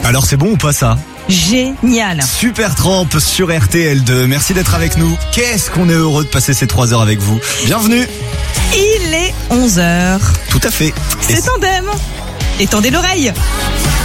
Alors c'est bon ou pas ça? Génial. Super Tramp sur RTL2. Merci d'être avec nous. Qu'est-ce qu'on est heureux de passer ces 3 heures avec vous. Bienvenue. Il est 11h. Tout à fait. C'est Tandem. Et tendez l'oreille.